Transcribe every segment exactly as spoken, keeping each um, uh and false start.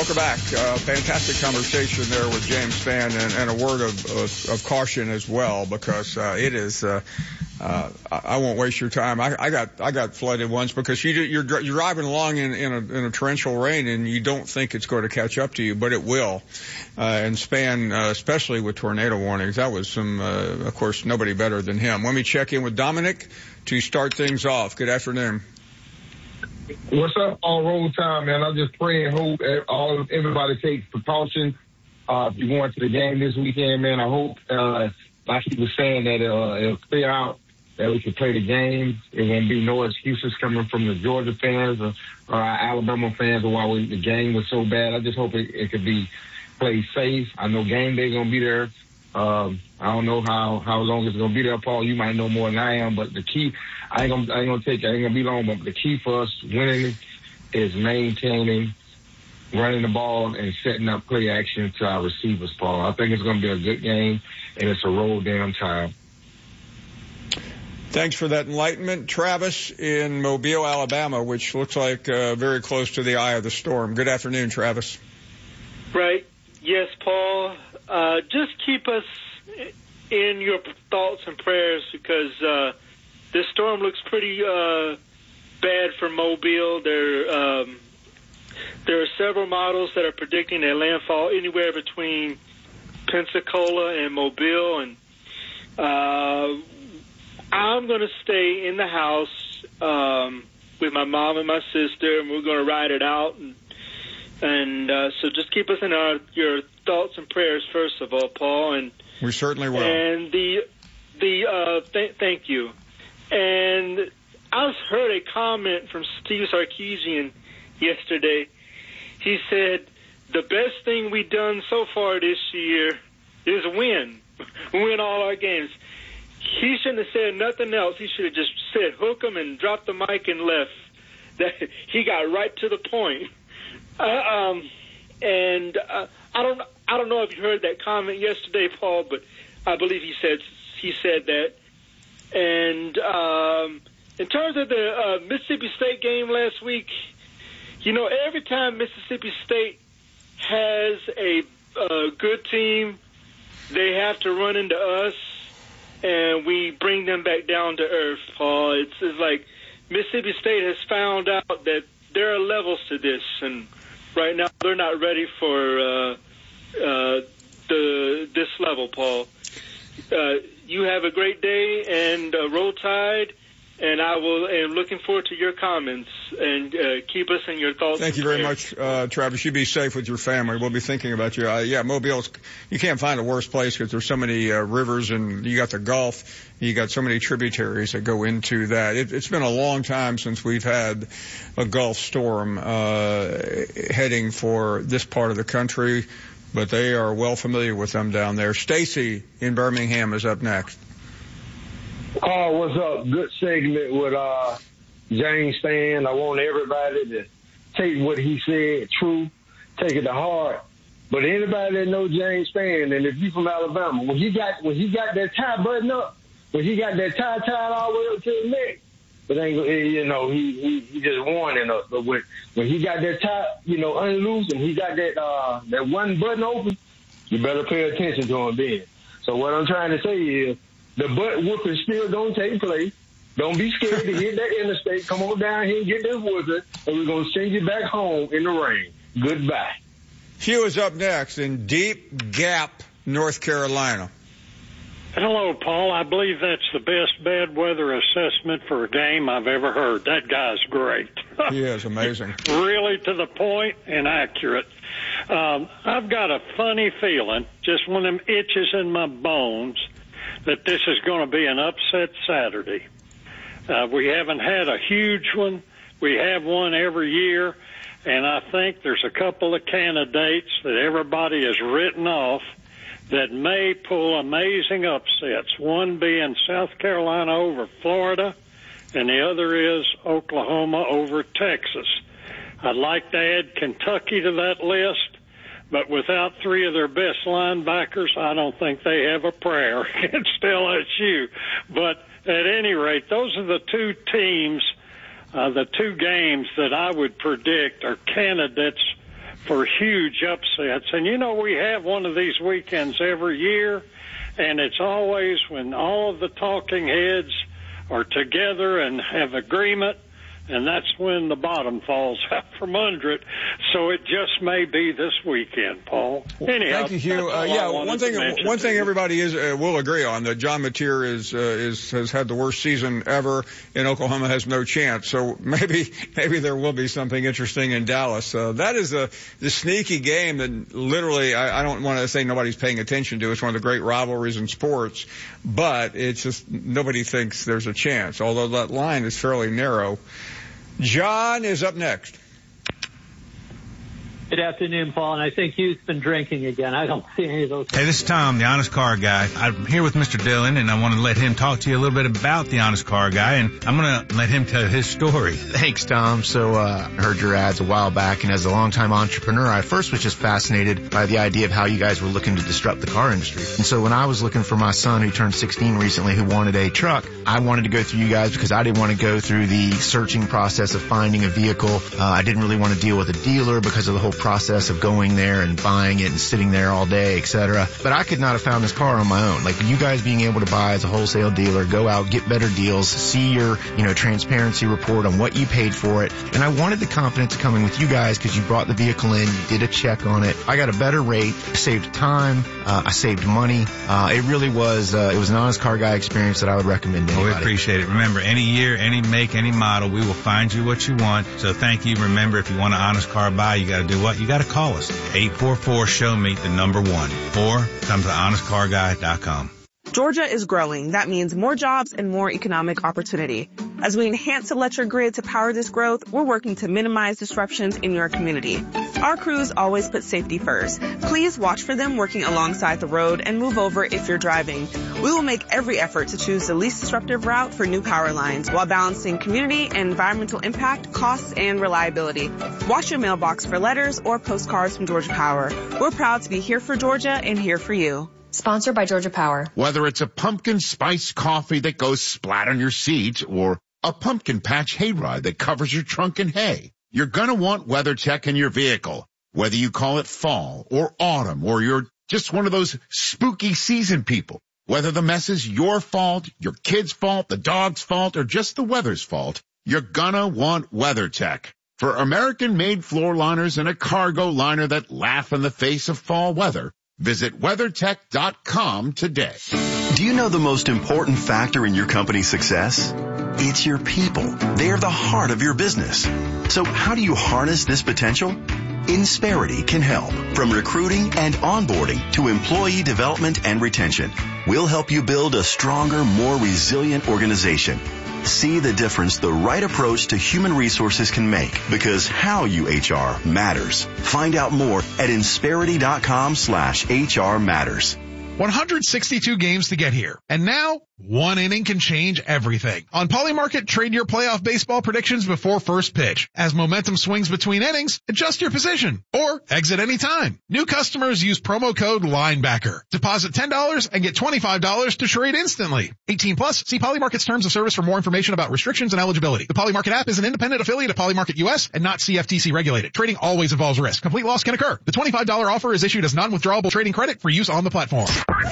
Welcome back. Uh, fantastic conversation there with James Spann, and, and a word of, of, of caution as well, because uh, it is. Uh, uh, I won't waste your time. I, I got I got flooded once because you, you're you're driving along in, in, a, in a torrential rain and you don't think it's going to catch up to you, but it will. Uh, and Spann, uh, especially with tornado warnings, that was some. Uh, of course, nobody better than him. Let me check in with Dominic to start things off. Good afternoon. What's up, all road time, man? I just pray and hope all everybody takes precautions. Uh, if you're going to the game this weekend, man, I hope, uh, like he was saying, that uh, it'll clear out, that we can play the game. There won't be no excuses coming from the Georgia fans or, or our Alabama fans or why we, the game was so bad. I just hope it, it could be played safe. I know game day going to be there. Um, I don't know how, how long it's going to be there, Paul. You might know more than I am, but the key, I ain't gonna, I ain't gonna take, I ain't gonna be long, but the key for us winning is maintaining, running the ball, and setting up play action to our receivers, Paul. I think it's gonna be a good game, and it's a roll down time. Thanks for that enlightenment. Travis in Mobile, Alabama, which looks like uh, very close to the eye of the storm. Good afternoon, Travis. Right. Yes, Paul. Uh, just keep us in your thoughts and prayers, because uh, this storm looks pretty uh, bad for Mobile. There, um, there are several models that are predicting a landfall anywhere between Pensacola and Mobile, and uh, I'm going to stay in the house um, with my mom and my sister, and we're going to ride it out. And, and uh, so just keep us in our, your thoughts and prayers, first of all, Paul. And we certainly will. And the the uh, th- thank you. And I heard a comment from Steve Sarkisian yesterday. He said, the best thing we've done so far this year is win. Win all our games. He shouldn't have said nothing else. He should have just said hook 'em and dropped the mic and left. That he got right to the point. Uh, um, and uh, I don't I don't know if you heard that comment yesterday, Paul, but I believe he said he said that. And um, in terms of the uh, Mississippi State game last week, you know, every time Mississippi State has a, a good team, they have to run into us, and we bring them back down to earth, Paul. It's, it's like Mississippi State has found out that there are levels to this, and right now they're not ready for uh, uh, the this level, Paul. Uh, you have a great day, and uh, roll tide, and I will am looking forward to your comments, and uh, keep us in your thoughts. Thank you very much, uh, Travis. You be safe with your family. We'll be thinking about you. Uh, yeah, Mobile's, you can't find a worse place because there's so many uh, rivers, and you got the Gulf. You got so many tributaries that go into that. It, it's been a long time since we've had a Gulf storm uh, heading for this part of the country, but they are well familiar with them down there. Stacy in Birmingham is up next. Oh, what's up? Good segment with uh, James Spann. I want everybody to take what he said true, take it to heart. But anybody that knows James Spann, and if you from Alabama, when he got when he got that tie button up, when he got that tie tied all the way up to the neck, but ain't you know he he, he just warning us. But when when he got that tie, you know, unloosed, and he got that uh, that one button open, you better pay attention to him then. So what I'm trying to say is, the butt whooping still don't take place. Don't be scared to hit that interstate. Come on down here and get this wizard, and we're going to send you back home in the rain. Goodbye. Hugh is up next in Deep Gap, North Carolina. Hello, Paul. I believe that's the best bad weather assessment for a game I've ever heard. That guy's great. He is amazing. Really to the point and accurate. Um, I've got a funny feeling, just one of them itches in my bones, that this is going to be an upset Saturday. Uh, we haven't had a huge one. We have one every year, and I think there's a couple of candidates that everybody has written off that may pull amazing upsets, one being South Carolina over Florida, and the other is Oklahoma over Texas. I'd like to add Kentucky to that list, but without three of their best linebackers, I don't think they have a prayer against L S U. But at any rate, those are the two teams, uh, the two games that I would predict are candidates for huge upsets. And, you know, we have one of these weekends every year, and it's always when all of the talking heads are together and have agreement, and that's when the bottom falls out from under it. So it just may be this weekend, Paul. Anyhow, thank you, Hugh. Uh, yeah, one thing, one thing everybody is uh, will agree on that John Mateer is uh, is has had the worst season ever, and Oklahoma has no chance. So maybe maybe there will be something interesting in Dallas. Uh, that is a the sneaky game that literally I, I don't want to say nobody's paying attention to. It's one of the great rivalries in sports, but it's just nobody thinks there's a chance. Although that line is fairly narrow. John is up next. Good afternoon, Paul, and I think Hugh's been drinking again. I don't see any of those. Hey, this is Tom, the Honest Car Guy. I'm here with Mister Dillon, and I want to let him talk to you a little bit about the Honest Car Guy, and I'm going to let him tell his story. Thanks, Tom. So uh, I heard your ads a while back, and as a longtime entrepreneur, I first was just fascinated by the idea of how you guys were looking to disrupt the car industry. And so when I was looking for my son, who turned sixteen recently, who wanted a truck, I wanted to go through you guys because I didn't want to go through the searching process of finding a vehicle. Uh, I didn't really want to deal with a dealer because of the whole process of going there and buying it and sitting there all day, et cetera. But I could not have found this car on my own. Like you guys being able to buy as a wholesale dealer, go out, get better deals, see your, you know, transparency report on what you paid for it. And I wanted the confidence of coming with you guys because you brought the vehicle in, you did a check on it. I got a better rate, saved time, uh, I saved money. Uh, it really was, uh, it was an Honest Car Guy experience that I would recommend to anybody. Well, we appreciate it. Remember, any year, any make, any model, we will find you what you want. So thank you. Remember, if you want an Honest Car buy, you got to do what? You got to call us. eight four four, show me the number one, or come to honest car guy dot com. Georgia is growing. That means more jobs and more economic opportunity. As we enhance the electric grid to power this growth, we're working to minimize disruptions in your community. Our crews always put safety first. Please watch for them working alongside the road and move over if you're driving. We will make every effort to choose the least disruptive route for new power lines while balancing community and environmental impact, costs, and reliability. Watch your mailbox for letters or postcards from Georgia Power. We're proud to be here for Georgia and here for you. Sponsored by Georgia Power. Whether it's a pumpkin spice coffee that goes splat on your seat or a pumpkin patch hayride that covers your trunk in hay, you're going to want WeatherTech in your vehicle. Whether you call it fall or autumn or you're just one of those spooky season people, whether the mess is your fault, your kid's fault, the dog's fault, or just the weather's fault, you're going to want WeatherTech. For American-made floor liners and a cargo liner that laugh in the face of fall weather, visit WeatherTech dot com today. Do you know the most important factor in your company's success? It's your people. They're the heart of your business. So how do you harness this potential? Insperity can help. From recruiting and onboarding to employee development and retention, we'll help you build a stronger, more resilient organization. See the difference the right approach to human resources can make, because how you H R matters. Find out more at Insperity dot com slash H R matters. one hundred sixty-two games to get here. And now, one inning can change everything. On Polymarket, trade your playoff baseball predictions before first pitch. As momentum swings between innings, adjust your position or exit anytime. New customers use promo code LINEBACKER. Deposit ten dollars and get twenty-five dollars to trade instantly. eighteen plus, see Polymarket's terms of service for more information about restrictions and eligibility. The Polymarket app is an independent affiliate of Polymarket U S and not C F T C regulated. Trading always involves risk. Complete loss can occur. The twenty-five dollars offer is issued as non-withdrawable trading credit for use on the platform.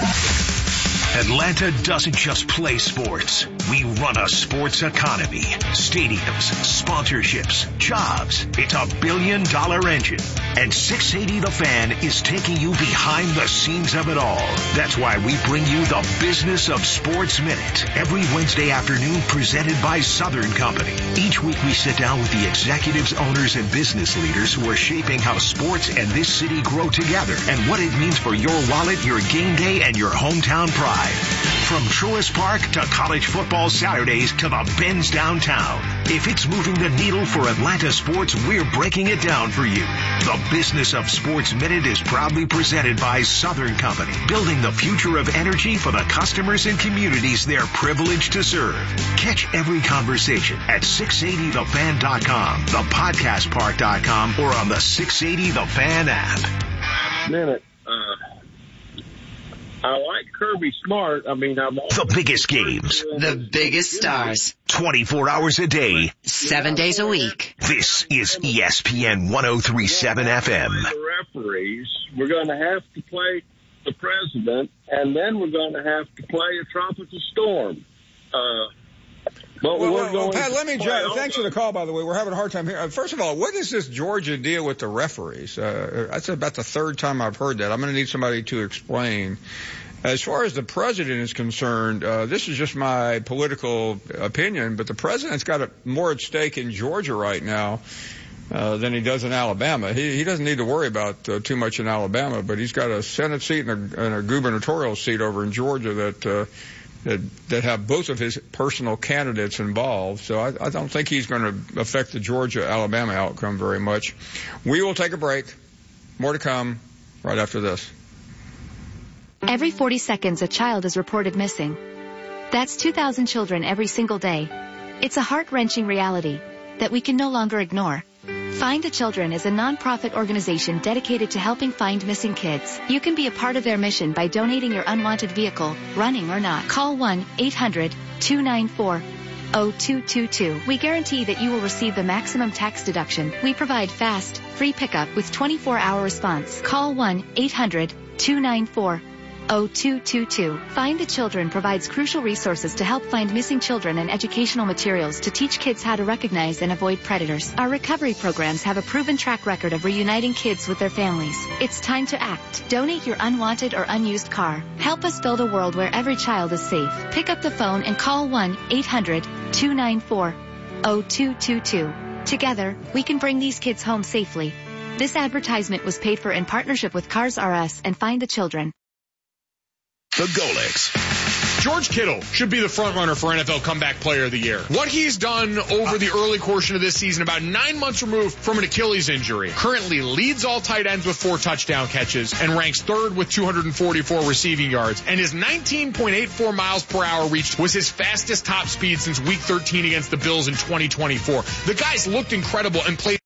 Atlanta doesn't just play sports. We run a sports economy. Stadiums, sponsorships, jobs. It's a billion dollar engine. And six eighty The Fan is taking you behind the scenes of it all. That's why we bring you the Business of Sports Minute every Wednesday afternoon, presented by Southern Company. Each week we sit down with the executives, owners, and business leaders who are shaping how sports and this city grow together and what it means for your wallet, your game day, and your hometown pride. From Truist Park to college football Saturdays to the Benz downtown. If it's moving the needle for Atlanta sports, we're breaking it down for you. The Business of Sports Minute is proudly presented by Southern Company, building the future of energy for the customers and communities they're privileged to serve. Catch every conversation at six eighty the fan dot com, the podcast park dot com, or on the six eighty The Fan app. Minute. Uh, I like Kirby Smart. I mean, I'm the biggest games, the biggest stars, twenty-four hours a day, seven days a week. This is E S P N one oh three point seven F M. The referees, we're going to have to play the president, and then we're going to have to play a tropical storm. Uh, but well, we're well, going Pat, to let me. play Thanks for the call, by the way. We're having a hard time here. Uh, first of all, what is this Georgia deal with the referees? Uh, that's about the third time I've heard that. I'm going to need somebody to explain. As far as the president is concerned, uh, this is just my political opinion, but the president's got a, more at stake in Georgia right now uh, than he does in Alabama. He, he doesn't need to worry about uh, too much in Alabama, but he's got a Senate seat and a, and a gubernatorial seat over in Georgia that, uh, that that have both of his personal candidates involved. So I, I don't think he's going to affect the Georgia-Alabama outcome very much. We will take a break. More to come right after this. Every forty seconds, a child is reported missing. That's two thousand children every single day. It's a heart-wrenching reality that we can no longer ignore. Find the Children is a non-profit organization dedicated to helping find missing kids. You can be a part of their mission by donating your unwanted vehicle, running or not. Call one eight hundred two nine four oh two two two. We guarantee that you will receive the maximum tax deduction. We provide fast, free pickup with twenty-four hour response. Call one eight hundred two nine four oh two two two. Find the Children provides crucial resources to help find missing children and educational materials to teach kids how to recognize and avoid predators. Our recovery programs have a proven track record of reuniting kids with their families. It's time to act. Donate your unwanted or unused car. Help us build a world where every child is safe. Pick up the phone and call one eight hundred two nine four oh two two two. Together, we can bring these kids home safely. This advertisement was paid for in partnership with Cars R Us and Find the Children. The Golex. George Kittle should be the front runner for N F L Comeback Player of the Year. What he's done over the early portion of this season, about nine months removed from an Achilles injury, currently leads all tight ends with four touchdown catches and ranks third with two hundred forty-four receiving yards. And his nineteen point eight four miles per hour reach was his fastest top speed since week thirteen against the Bills in twenty twenty-four. The guys looked incredible and played.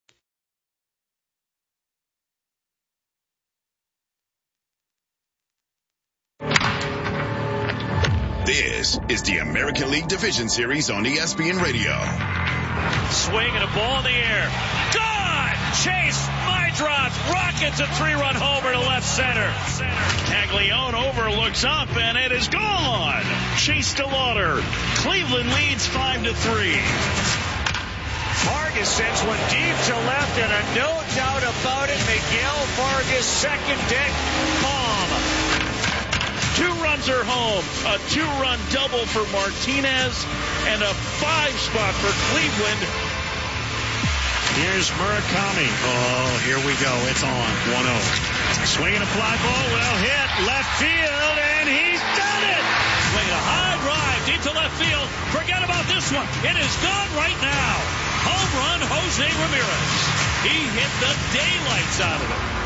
This is the American League Division Series on E S P N Radio. Swing and a ball in the air. Gone! Chase Maidroth rockets a three-run homer to left center. Taglione overlooks up and it is gone. Chase DeLauder. Cleveland leads five to three. Vargas sends one deep to left and a no doubt about it. Miguel Vargas second deck bomb. Two runs are home. A two-run double for Martinez and a five spot for Cleveland. Here's Murakami. Oh, here we go. It's on. one oh. Swinging a fly ball. Well hit. Left field. And he's done it. Swinging a high drive deep to left field. Forget about this one. It is gone right now. Home run, Jose Ramirez. He hit the daylights out of it.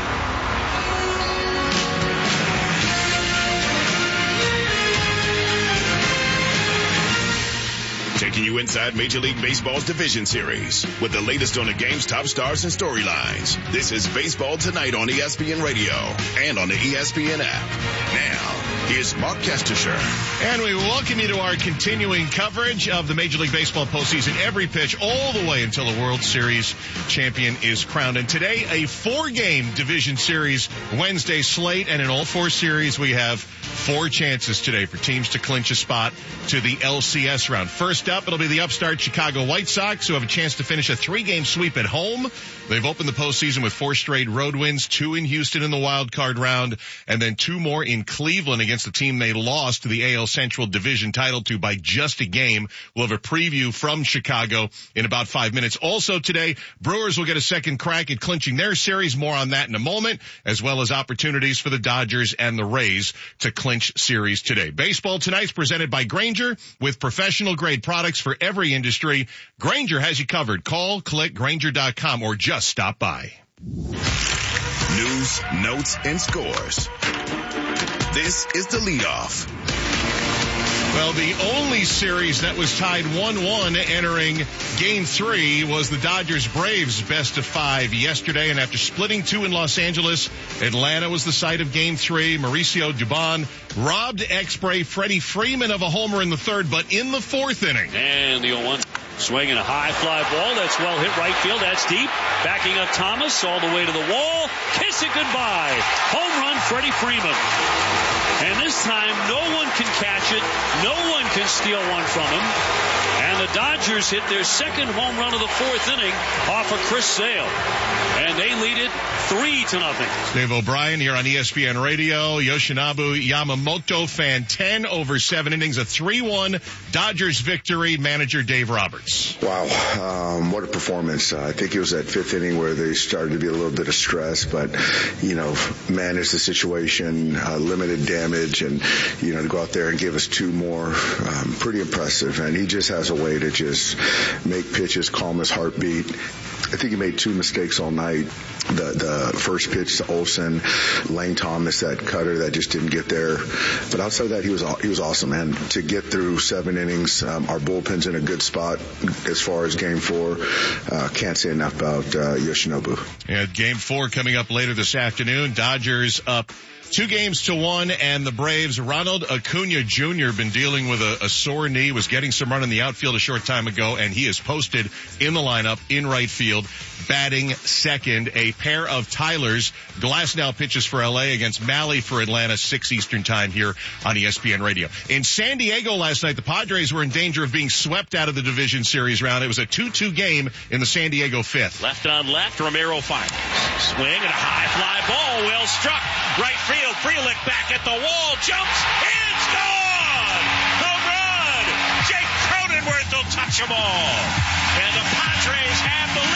Taking you inside Major League Baseball's Division Series with the latest on the game's top stars and storylines. This is Baseball Tonight on E S P N Radio and on the E S P N app. Now, here's Mark Kestisher. And we welcome you to our continuing coverage of the Major League Baseball postseason. Every pitch all the way until the World Series champion is crowned. And today, a four-game Division Series Wednesday slate. And in all four series, we have four chances today for teams to clinch a spot to the L C S round. First up, it'll be the upstart Chicago White Sox, who have a chance to finish a three-game sweep at home. They've opened the postseason with four straight road wins, two in Houston in the wild card round, and then two more in Cleveland against the team they lost to the A L Central Division title to by just a game. We'll have a preview from Chicago in about five minutes. Also today, Brewers will get a second crack at clinching their series. More on that in a moment, as well as opportunities for the Dodgers and the Rays to clinch series today. Baseball Tonight's presented by Grainger, with professional grade products for every industry. Grainger has you covered. Call, click Grainger dot com, or just stop by. News, notes, and scores. This is the leadoff. Well, the only series that was tied one one entering Game three was the Dodgers-Braves best of five yesterday, and after splitting two in Los Angeles, Atlanta was the site of Game three. Mauricio Dubon robbed ex-Brave Freddie Freeman of a homer in the third, but in the fourth inning. And the oh one. Swinging a high fly ball. That's well hit right field. That's deep. Backing up Thomas all the way to the wall. Kiss it goodbye. Home run, Freddie Freeman. And this time, no one can catch it. No one can steal one from him. And the Dodgers hit their second home run of the fourth inning off of Chris Sale. And they lead it three to nothing. Dave O'Brien here on E S P N Radio. Yoshinobu Yamamoto fan ten over seven innings, a three one Dodgers victory. Manager Dave Roberts. Wow, um, what a performance. Uh, I think it was that fifth inning where they started to be a little bit of stress, but, you know, managed the situation, uh, limited damage, and, you know, to go out there and give us two more, um, pretty impressive. And he just has a way to just make pitches, calm his heartbeat. I think he made two mistakes all night. The the first pitch to Olsen, Lane Thomas, that cutter that just didn't get there. But outside of that, he was he was awesome, man. To get through seven innings, um, our bullpen's in a good spot as far as Game Four. Uh, can't say enough about uh, Yoshinobu. And Game Four coming up later this afternoon. Dodgers up two games to one, and the Braves, Ronald Acuna Junior been dealing with a, a sore knee, was getting some run in the outfield a short time ago, and he is posted in the lineup in right field, batting second. A pair of Tylers. Glasnow pitches for L A against Malley for Atlanta, six Eastern time here on E S P N Radio. In San Diego last night, the Padres were in danger of being swept out of the division series round. It was a two two game in the San Diego fifth. Left on left, Romero fires. Swing and a high fly ball, well struck. Right field. Frelick back at the wall, jumps, it's gone! Home run! Jake Cronenworth will touch them all. And the Padres have the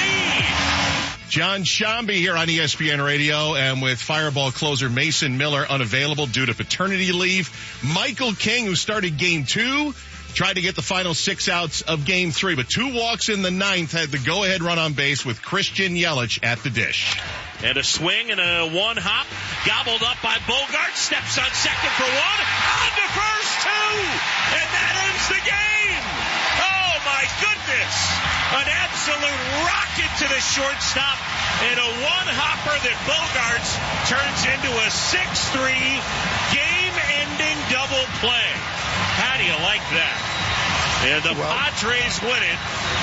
lead. John Shambi here on E S P N Radio, and with Fireball closer Mason Miller unavailable due to paternity leave. Michael King, who started game two, tried to get the final six outs of game three, but two walks in the ninth had the go-ahead run on base with Christian Yelich at the dish. And a swing and a one hop, gobbled up by Bogart, steps on second for one, on to first two, and that ends the game. Oh my goodness, an absolute rocket to the shortstop, and a one hopper that Bogarts turns into a six three game-ending double play. How do you like that? And the well, Padres win it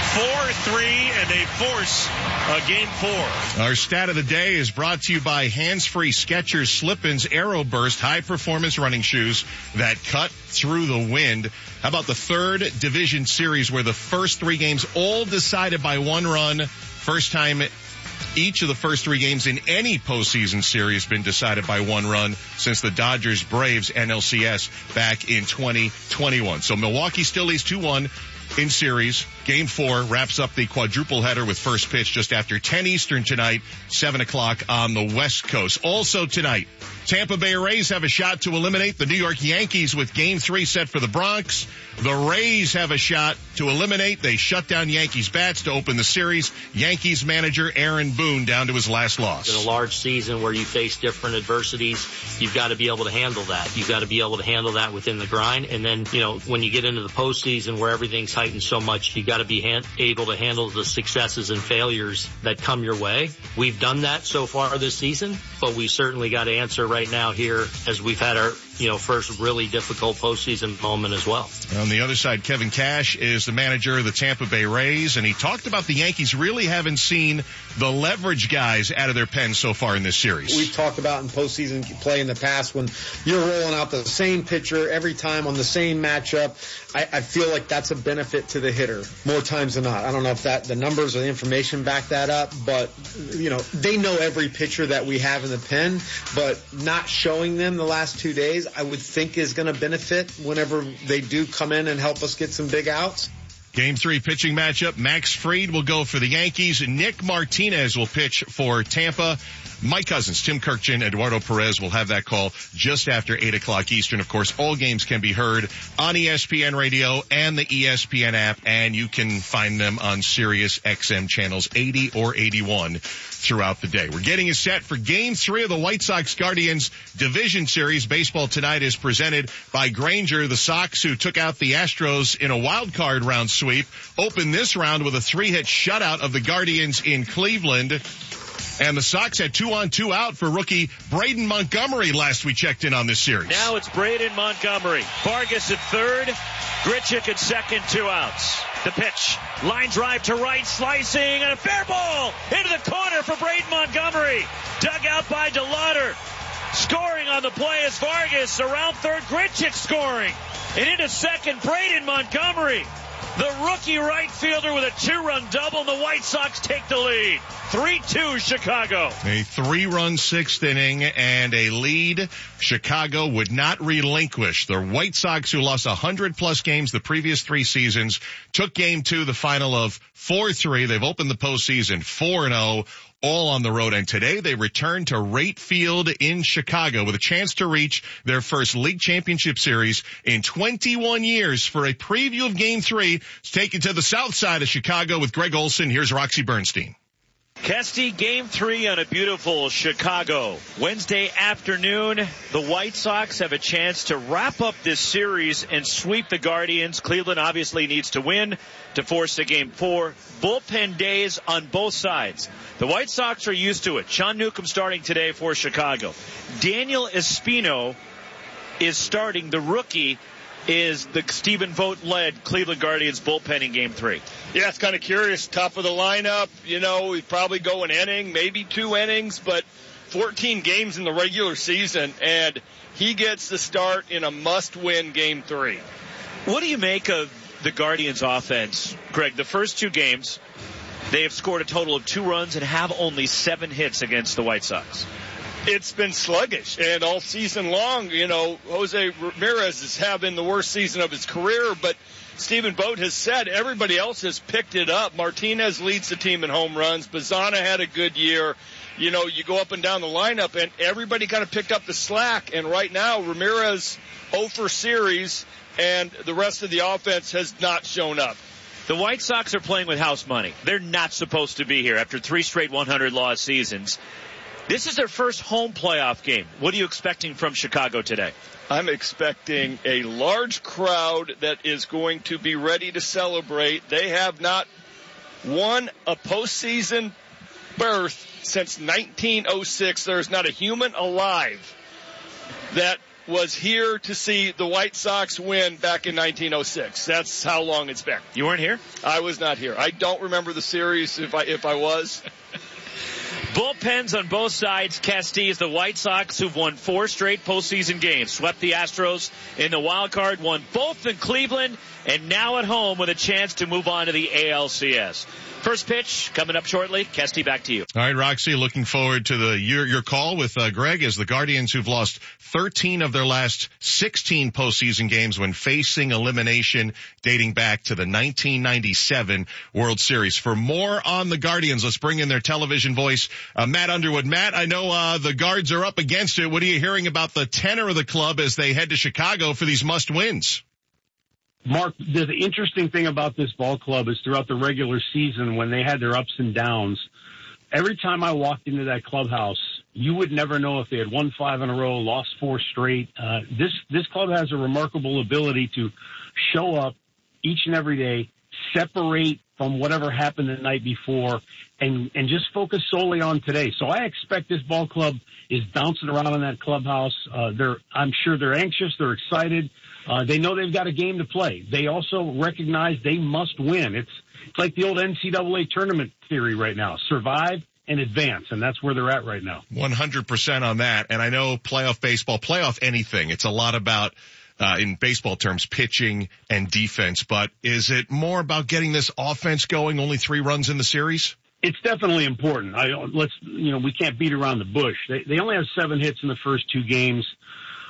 four three, and they force a game four. Our stat of the day is brought to you by Hands-Free Skechers Slip-ins Aero Burst high-performance running shoes that cut through the wind. How about the third division series where the first three games all decided by one run? First time each of the first three games in any postseason series been decided by one run since the Dodgers-Braves N L C S back in twenty twenty-one. So Milwaukee still leads two one in series. Game four wraps up the quadruple header with first pitch just after ten Eastern tonight, seven o'clock on the West Coast. Also tonight, Tampa Bay Rays have a shot to eliminate the New York Yankees with game three set for the Bronx. The Rays have a shot to eliminate. They shut down Yankees bats to open the series. Yankees manager Aaron Boone down to his last loss. In a large season where you face different adversities, you've got to be able to handle that. You've got to be able to handle that within the grind. And then, you know, when you get into the postseason where everything's heightened so much, you got to be hand, able to handle the successes and failures that come your way. We've done that so far this season, but we certainly got to answer right now here as we've had our, you know, first really difficult postseason moment as well. On the other side, Kevin Cash is the manager of the Tampa Bay Rays, and he talked about the Yankees really haven't seen the leverage guys out of their pen so far in this series. We've talked about in postseason play in the past when you're rolling out the same pitcher every time on the same matchup. I, I feel like that's a benefit to the hitter more times than not. I don't know if that the numbers or the information back that up, but you know they know every pitcher that we have in the pen, but not showing them the last two days, I would think is going to benefit whenever they do come in and help us get some big outs. Game three pitching matchup. Max Fried will go for the Yankees. Nick Martinez will pitch for Tampa. Mike Cousins, Tim Kirkjian, Eduardo Perez will have that call just after eight o'clock Eastern. Of course, all games can be heard on E S P N Radio and the E S P N app, and you can find them on Sirius X M channels eighty or eighty-one throughout the day. We're getting you set for Game three of the White Sox Guardians Division Series. Baseball Tonight is presented by Grainger. The Sox, who took out the Astros in a wild card round sweep, opened this round with a three-hit shutout of the Guardians in Cleveland. And the Sox had two on two out for rookie Braden Montgomery last we checked in on this series. Now it's Braden Montgomery. Vargas at third. Grichuk at second, two outs. The pitch. Line drive to right, slicing, and a fair ball into the corner for Braden Montgomery. Dug out by DeLauder. Scoring on the play is Vargas. Around third, Grichuk scoring. And into second, Braden Montgomery. The rookie right fielder with a two-run double, and the White Sox take the lead. three two Chicago. A three-run sixth inning and a lead. Chicago would not relinquish. The White Sox, who lost one hundred plus games the previous three seasons, took game two, the final of four three. They've opened the postseason four and oh. All on the road, and today they return to Rate Field in Chicago with a chance to reach their first league championship series in twenty-one years. For a preview of Game three, let's take it to the south side of Chicago with Greg Olson. Here's Roxy Bernstein. Kesty, Game three on a beautiful Chicago Wednesday afternoon. The White Sox have a chance to wrap up this series and sweep the Guardians. Cleveland obviously needs to win to force a Game four. Bullpen days on both sides. The White Sox are used to it. Sean Newcomb starting today for Chicago. Daniel Espino is starting. The rookie is the Stephen Vogt-led Cleveland Guardians bullpen in Game three. Yeah, it's kind of curious. Top of the lineup, you know, we'd probably go an inning, maybe two innings, but fourteen games in the regular season, and he gets the start in a must-win Game three. What do you make of the Guardians' offense, Greg? The first two games, they have scored a total of two runs and have only seven hits against the White Sox. It's been sluggish, and all season long, you know, Jose Ramirez is having the worst season of his career, but Stephen Vogt has said everybody else has picked it up. Martinez leads the team in home runs. Bazzana had a good year. You know, you go up and down the lineup, and everybody kind of picked up the slack, and right now Ramirez oh for series, and the rest of the offense has not shown up. The White Sox are playing with house money. They're not supposed to be here after three straight one hundred loss seasons. This is their first home playoff game. What are you expecting from Chicago today? I'm expecting a large crowd that is going to be ready to celebrate. They have not won a postseason berth since nineteen oh six. There's not a human alive that was here to see the White Sox win back in nineteen oh six. That's how long it's been. You weren't here? I was not here. I don't remember the series if I if I was. Bullpens on both sides. Kesty is the White Sox, who've won four straight postseason games. Swept the Astros in the wild card, won both in Cleveland, and now at home with a chance to move on to the A L C S. First pitch coming up shortly. Kesty, back to you. All right, Roxy, looking forward to the your, your call with uh, Greg as the Guardians, who've lost thirteen of their last sixteen postseason games when facing elimination dating back to the nineteen ninety-seven World Series. For more on the Guardians, let's bring in their television voice, uh, Matt Underwood. Matt, I know uh, the Guards are up against it. What are you hearing about the tenor of the club as they head to Chicago for these must-wins? Mark, the interesting thing about this ball club is throughout the regular season when they had their ups and downs, every time I walked into that clubhouse, you would never know if they had won five in a row, lost four straight. Uh, this, this club has a remarkable ability to show up each and every day, separate from whatever happened the night before, and, and just focus solely on today. So I expect this ball club is bouncing around in that clubhouse. Uh, they're, I'm sure they're anxious. They're excited. Uh, they know they've got a game to play. They also recognize they must win. It's, it's like the old N C double A tournament theory right now. Survive and advance, and that's where they're at right now. one hundred percent on that. And I know playoff baseball, playoff anything, it's a lot about, uh, in baseball terms, pitching and defense. But is it more about getting this offense going, only three runs in the series? It's definitely important. I, let's, you know, we can't beat around the bush. They, they only have seven hits in the first two games.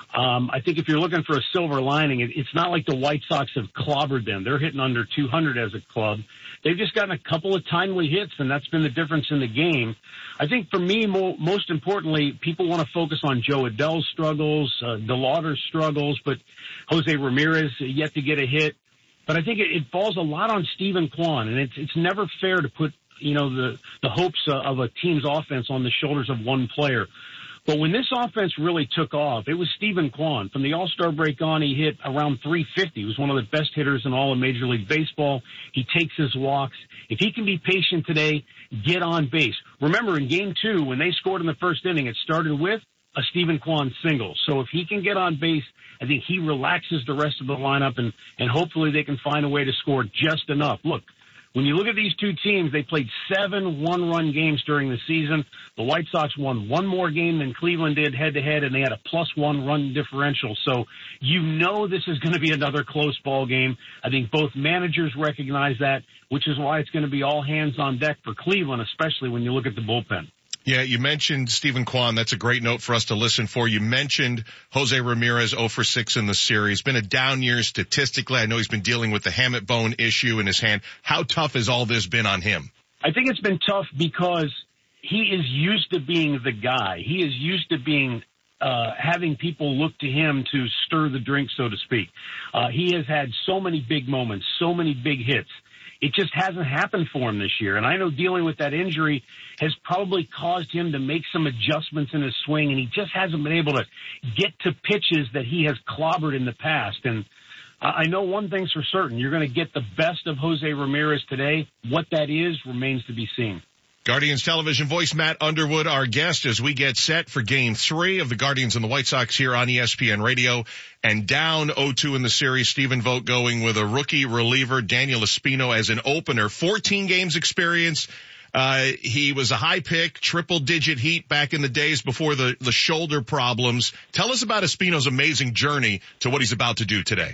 Um, I think if you're looking for a silver lining, it, it's not like the White Sox have clobbered them. They're hitting under two hundred as a club. They've just gotten a couple of timely hits, and that's been the difference in the game. I think for me, mo- most importantly, people want to focus on Joe Adell's struggles, uh, DeLauder's struggles, but Jose Ramirez yet to get a hit. But I think it, it falls a lot on Steven Kwan, and it's it's never fair to put, you know, the, the hopes uh, of a team's offense on the shoulders of one player. But when this offense really took off, it was Steven Kwan. From the All-Star break on, he hit around three fifty. He was one of the best hitters in all of Major League Baseball. He takes his walks. If he can be patient today, get on base. Remember, in Game two, when they scored in the first inning, it started with a Steven Kwan single. So if he can get on base, I think he relaxes the rest of the lineup, and, and hopefully they can find a way to score just enough. Look, when you look at these two teams, they played seven one-run games during the season. The White Sox won one more game than Cleveland did head-to-head, and they had a plus one run differential. So you know this is going to be another close ball game. I think both managers recognize that, which is why it's going to be all hands on deck for Cleveland, especially when you look at the bullpen. Yeah, you mentioned Steven Kwan. That's a great note for us to listen for. You mentioned Jose Ramirez, oh for six in the series. Been a down year statistically. I know he's been dealing with the hamate bone issue in his hand. How tough has all this been on him? I think it's been tough because he is used to being the guy. He is used to being uh having people look to him to stir the drink, so to speak. Uh he has had so many big moments, so many big hits. It just hasn't happened for him this year. And I know dealing with that injury has probably caused him to make some adjustments in his swing, and he just hasn't been able to get to pitches that he has clobbered in the past. And I know one thing's for certain. You're going to get the best of Jose Ramirez today. What that is remains to be seen. Guardians television voice Matt Underwood, our guest, as we get set for game three of the Guardians and the White Sox here on E S P N Radio. And down oh two in the series, Stephen Vogt going with a rookie reliever, Daniel Espino, as an opener. fourteen games experience. Uh, he was a high pick, triple-digit heat back in the days before the, the shoulder problems. Tell us about Espino's amazing journey to what he's about to do today.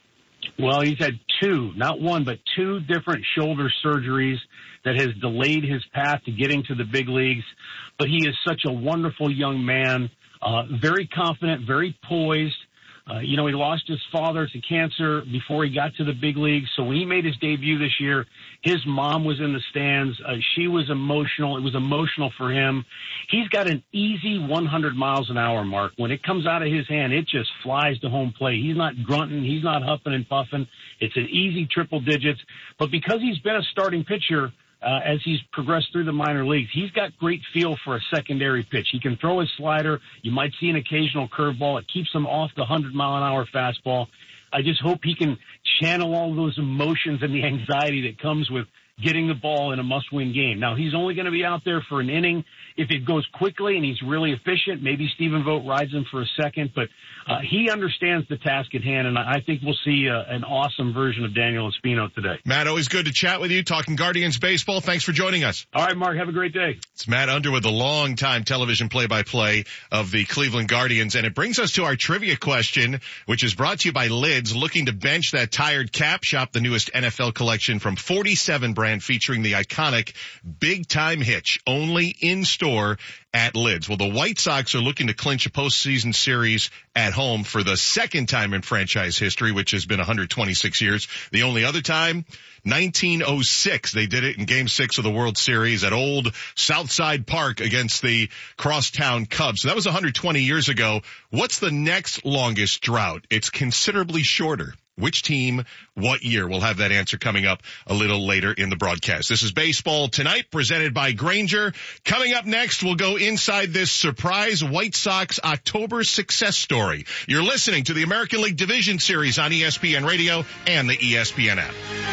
Well, he's had two, not one, but two different shoulder surgeries that has delayed his path to getting to the big leagues. But he is such a wonderful young man, uh, very confident, very poised. Uh, you know, he lost his father to cancer before he got to the big leagues. So when he made his debut this year, his mom was in the stands. Uh, she was emotional. It was emotional for him. He's got an easy one hundred miles an hour, Mark. When it comes out of his hand, it just flies to home plate. He's not grunting. He's not huffing and puffing. It's an easy triple digits. But because he's been a starting pitcher, Uh, as he's progressed through the minor leagues, he's got great feel for a secondary pitch. He can throw his slider. You might see an occasional curveball. It keeps him off the one hundred mile an hour fastball. I just hope he can channel all those emotions and the anxiety that comes with getting the ball in a must-win game. Now, he's only going to be out there for an inning. If it goes quickly and he's really efficient, maybe Stephen Vogt rides him for a second. But uh, he understands the task at hand, and I think we'll see uh, an awesome version of Daniel Espino today. Matt, always good to chat with you, talking Guardians baseball. Thanks for joining us. All right, Mark, have a great day. It's Matt Underwood, the longtime television play-by-play of the Cleveland Guardians. And it brings us to our trivia question, which is brought to you by Lids. Looking to bench that tired cap? Shop the newest N F L collection from forty-seven brand featuring the iconic Big Time Hitch, only in store at Lids. Well, the White Sox are looking to clinch a postseason series at home for the second time in franchise history, which has been one hundred twenty-six years. The only other time, nineteen oh six. They did it in Game six of the World Series at old Southside Park against the Crosstown Cubs. So that was one hundred twenty years ago. What's the next longest drought? It's considerably shorter. Which team, what year? We'll have that answer coming up a little later in the broadcast. This is Baseball Tonight, presented by Grainger. Coming up next, we'll go inside this surprise White Sox October success story. You're listening to the American League Division Series on E S P N Radio and the E S P N app.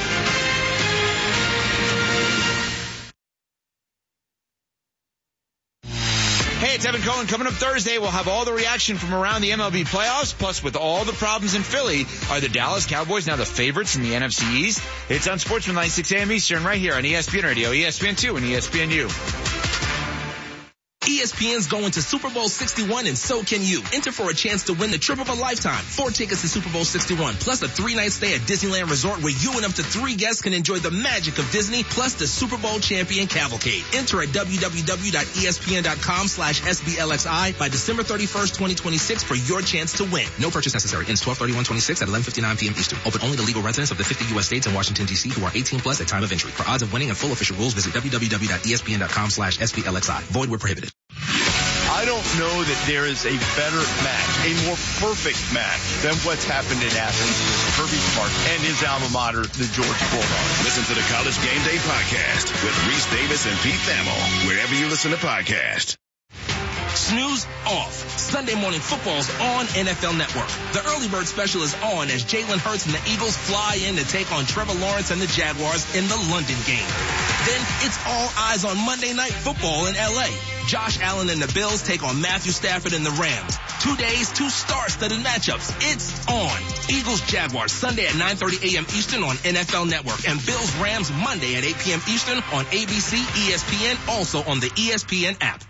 Hey, it's Evan Cohen. Coming up Thursday, we'll have all the reaction from around the M L B playoffs. Plus, with all the problems in Philly, are the Dallas Cowboys now the favorites in the N F C East? It's on Sportsman ninety-six A M Eastern right here on E S P N Radio, E S P N two, and E S P N U. E S P N's going to Super Bowl sixty-one, and so can you. Enter for a chance to win the trip of a lifetime. Four tickets to Super Bowl sixty-one, plus a three-night stay at Disneyland Resort where you and up to three guests can enjoy the magic of Disney, plus the Super Bowl champion cavalcade. Enter at www.espn.com slash SBLXI by December thirty-first, twenty twenty-six for your chance to win. No purchase necessary. Ends twelve thirty-one twenty-six at eleven fifty-nine p.m. Eastern. Open only to legal residents of the fifty U S states and Washington, D C who are eighteen plus at time of entry. For odds of winning and full official rules, visit www.espn.com slash SBLXI. Void where prohibited. I don't know that there is a better match, a more perfect match than what's happened in Athens with Kirby Smart and his alma mater, the Georgia Bulldogs. Listen to the College Game Day podcast with Reese Davis and Pete Thamel, wherever you listen to podcasts. Snooze off. Sunday morning football's on N F L Network. The early bird special is on as Jalen Hurts and the Eagles fly in to take on Trevor Lawrence and the Jaguars in the London game. Then it's all eyes on Monday Night Football in L A. Josh Allen and the Bills take on Matthew Stafford and the Rams. Two days, two star-studded matchups. It's on. Eagles Jaguars Sunday at nine thirty a.m. Eastern on N F L Network, and Bills Rams Monday at eight p.m. Eastern on A B C, E S P N, also on the E S P N app.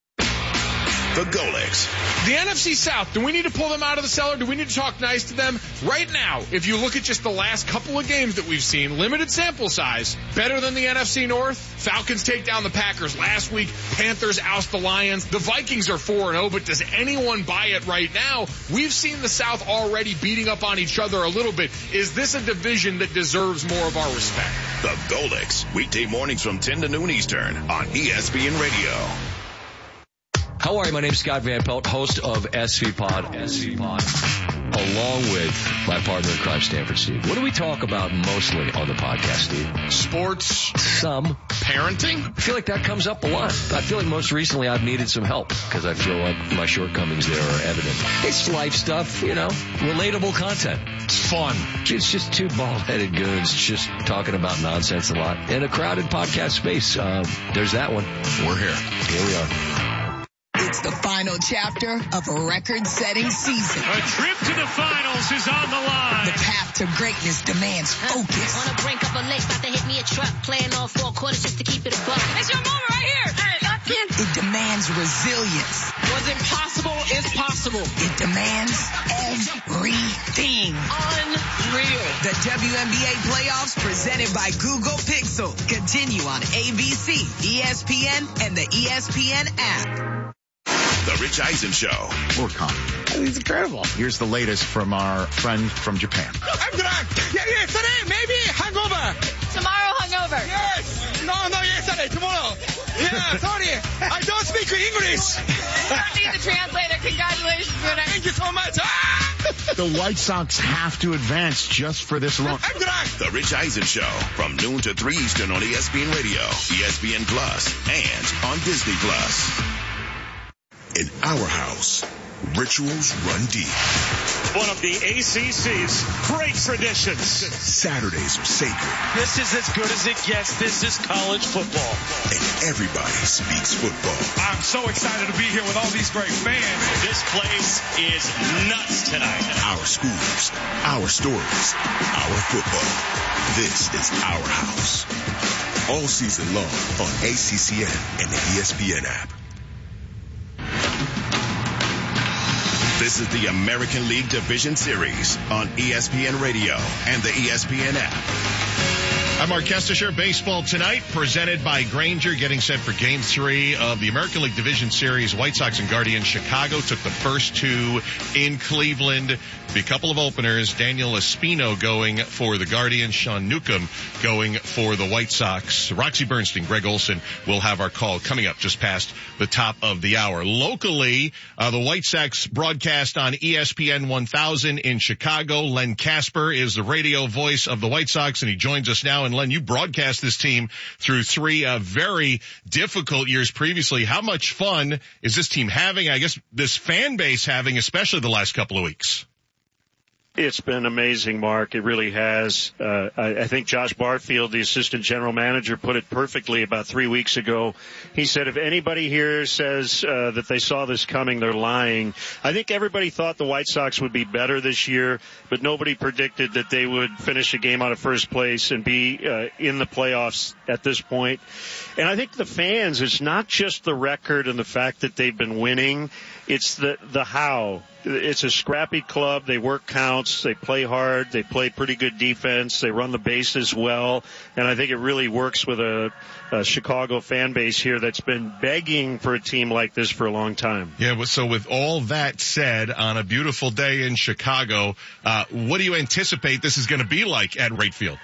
The Golics. The N F C South, do we need to pull them out of the cellar? Do we need to talk nice to them? Right now, if you look at just the last couple of games that we've seen, limited sample size, better than the N F C North. Falcons take down the Packers last week. Panthers oust the Lions. The Vikings are four and oh, but does anyone buy it right now? We've seen the South already beating up on each other a little bit. Is this a division that deserves more of our respect? The Golics, weekday mornings from ten to noon Eastern on E S P N Radio. How are you? My name is Scott Van Pelt, host of S V Pod, S V Pod, along with my partner in crime, Stanford Steve. What do we talk about mostly on the podcast, Steve? Sports. Some. Parenting? I feel like that comes up a lot. I feel like most recently I've needed some help because I feel like my shortcomings there are evident. It's life stuff, you know, relatable content. It's fun. It's just two bald-headed goons just talking about nonsense a lot. In a crowded podcast space, uh, there's that one. We're here. Here we are. It's the final chapter of a record-setting season. A trip to the finals is on the line. The path to greatness demands focus. On the brink of a lake, about to hit me a truck. Playing all four quarters just to keep it a buck. It's your moment right here. Hey, lock in. It demands resilience. What's impossible is possible. It demands everything. Unreal. The W N B A playoffs presented by Google Pixel continue on A B C, E S P N, and the E S P N app. The Rich Eisen Show. More comedy. He's incredible. Here's the latest from our friend from Japan. I'm drunk. Yeah, yesterday, maybe hangover. Tomorrow hungover. Yes. No, no, yesterday, tomorrow. Yeah, sorry. I don't speak English. You don't need the translator. Congratulations, Buddha. Thank you so much. Ah! The White Sox have to advance just for this long. I'm drunk. The Rich Eisen Show from noon to three Eastern on E S P N Radio, E S P N Plus, and on Disney Plus. In our house, rituals run deep. One of the A C C's great traditions. Saturdays are sacred. This is as good as it gets. This is college football. And everybody speaks football. I'm so excited to be here with all these great fans. This place is nuts tonight. Our schools, our stories, our football. This is our house. All season long on A C C N and the E S P N app. This is the American League Division Series on E S P N Radio and the E S P N app. I'm Mark Kestisher. Baseball tonight presented by Grainger, getting set for game three of the American League Division Series. White Sox and Guardians. Chicago took the first two in Cleveland. A couple of openers. Daniel Espino going for the Guardians. Sean Newcomb going for the White Sox. Roxy Bernstein, Greg Olson will have our call coming up just past the top of the hour. Locally, uh, the White Sox broadcast on E S P N one thousand in Chicago. Len Casper is the radio voice of the White Sox, and he joins us now. And Len, you broadcast this team through three uh, very difficult years previously. How much fun is this team having? I guess this fan base having, especially the last couple of weeks. It's been amazing, Mark. It really has. Uh, I, I think Josh Barfield, the assistant general manager, put it perfectly about three weeks ago. He said, if anybody here says uh, that they saw this coming, they're lying. I think everybody thought the White Sox would be better this year, but nobody predicted that they would finish a game out of first place and be uh, in the playoffs at this point. And I think the fans, it's not just the record and the fact that they've been winning. It's the, the how. It's a scrappy club. They work counts. They play hard. They play pretty good defense. They run the bases well. And I think it really works with a, a Chicago fan base here that's been begging for a team like this for a long time. Yeah, so with all that said, on a beautiful day in Chicago, uh, what do you anticipate this is going to be like at Wright Field?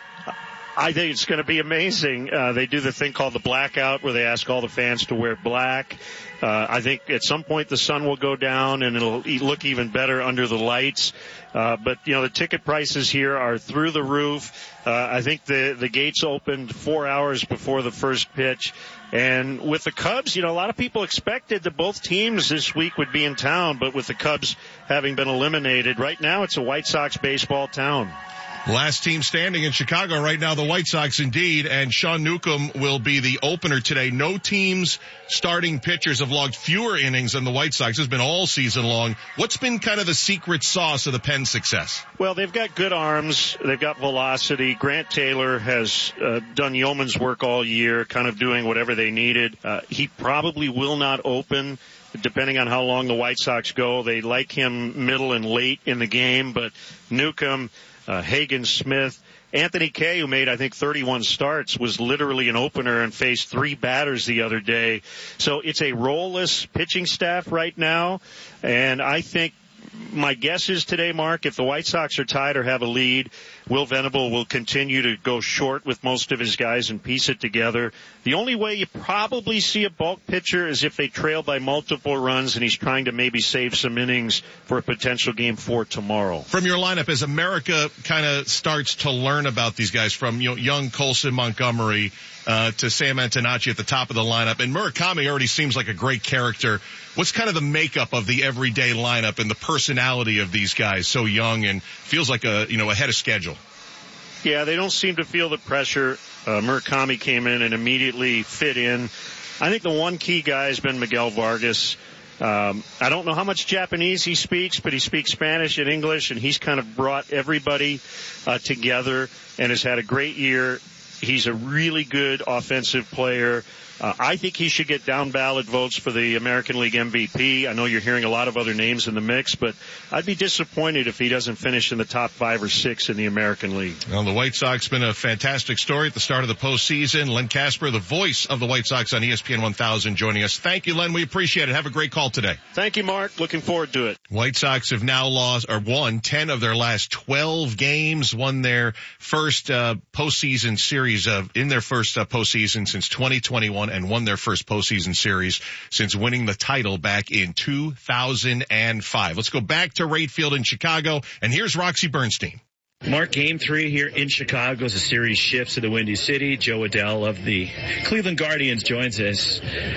I think it's going to be amazing. Uh, they do the thing called the blackout where they ask all the fans to wear black. Uh, I think at some point the sun will go down and it'll look even better under the lights. Uh, but, you know, the ticket prices here are through the roof. Uh, I think the, the gates opened four hours before the first pitch. And with the Cubs, you know, a lot of people expected that both teams this week would be in town, but with the Cubs having been eliminated, right now it's a White Sox baseball town. Last team standing in Chicago right now, the White Sox indeed, and Sean Newcomb will be the opener today. No teams starting pitchers have logged fewer innings than the White Sox. It's been all season long. What's been kind of the secret sauce of the Penn's success? Well, they've got good arms. They've got velocity. Grant Taylor has uh, done yeoman's work all year, kind of doing whatever they needed. Uh, he probably will not open, depending on how long the White Sox go. They like him middle and late in the game, but Newcomb, Uh, Hagen Smith, Anthony Kay, who made, I think, thirty-one starts, was literally an opener and faced three batters the other day. So it's a role-less pitching staff right now. And I think my guess is today, Mark, if the White Sox are tied or have a lead, Will Venable will continue to go short with most of his guys and piece it together. The only way you probably see a bulk pitcher is if they trail by multiple runs and he's trying to maybe save some innings for a potential game four tomorrow. From your lineup, as America kind of starts to learn about these guys, from, you know, young Colson Montgomery uh, to Sam Antonacci at the top of the lineup, and Murakami already seems like a great character. What's kind of the makeup of the everyday lineup and the personality of these guys so young and feels like a, you know, ahead of schedule? Yeah, they don't seem to feel the pressure. Uh, Murakami came in and immediately fit in. I think the one key guy has been Miguel Vargas. Um, I don't know how much Japanese he speaks, but he speaks Spanish and English, and he's kind of brought everybody uh, together and has had a great year. He's a really good offensive player. Uh, I think he should get down ballot votes for the American League M V P. I know you're hearing a lot of other names in the mix, but I'd be disappointed if he doesn't finish in the top five or six in the American League. Well, the White Sox been a fantastic story at the start of the postseason. Len Casper, the voice of the White Sox on E S P N one thousand, joining us. Thank you, Len. We appreciate it. Have a great call today. Thank you, Mark. Looking forward to it. White Sox have now lost or won ten of their last twelve games, won their first uh, postseason series of in their first uh, postseason since twenty twenty-one, and won their first postseason series since winning the title back in two thousand five. Let's go back to Wright Field in Chicago, and here's Roxy Bernstein. Mark, game three here in Chicago as the series shifts to the Windy City. Joe Adell of the Cleveland Guardians joins us.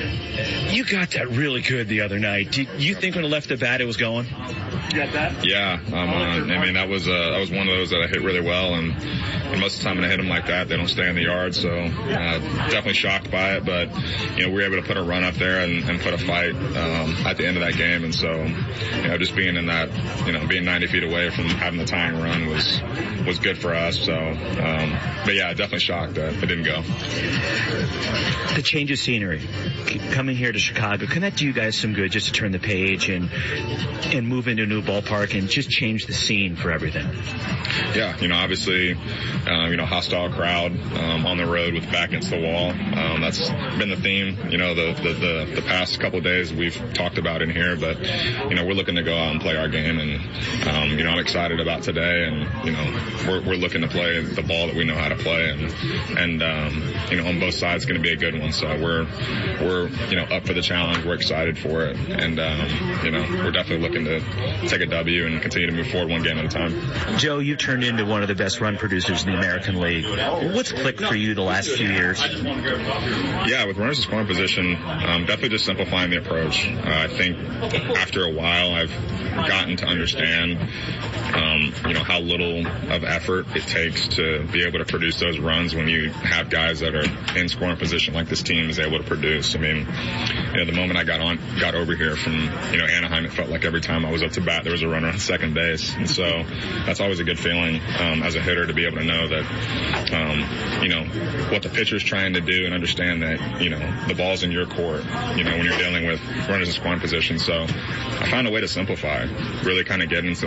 You got that really good the other night. Did you think when it left the bat it was going? You got that? Yeah. Um, uh, I mean, that was, uh, that was one of those that I hit really well, and, and most of the time when I hit them like that, they don't stay in the yard, so uh, definitely shocked by it, but, you know, we were able to put a run up there and, and put a fight um, at the end of that game, and so, you know, just being in that, you know, being ninety feet away from having the tying run was was good for us. So, um, but yeah, definitely shocked that it didn't go. The change of scenery, coming here to Chicago, can that do you guys some good just to turn the page and and move into a new ballpark and just change the scene for everything? Yeah, you know, obviously, um, you know, hostile crowd um, on the road with back against the wall. Um, that's been the theme, you know, the, the, the, the past couple of days we've talked about in here. But, you know, we're looking to go out and play our game. And, um, you know, I'm excited about today. And, you know, we're, we're looking to play the ball that we know how to play, and and um, you know, on both sides, it's going to be a good one. So we're we're you know up for the challenge. We're excited for it, and um, you know, we're definitely looking to take a W and continue to move forward one game at a time. Joe, you turned into one of the best run producers in the American League. What's clicked for you the last few years? Yeah, with runners in scoring position, um, definitely just simplifying the approach. Uh, I think after a while, I've gotten to understand, um, you know, how little of effort it takes to be able to produce those runs when you have guys that are in scoring position like this team is able to produce. I mean, you know, the moment I got on, got over here from, you know, Anaheim, it felt like every time I was up to bat, there was a runner on second base. And so that's always a good feeling, um, as a hitter to be able to know that, um, you know, what the pitcher's trying to do and understand that, you know, the ball's in your court, you know, when you're dealing with runners in scoring position. So I found a way to simplify, really kind of get into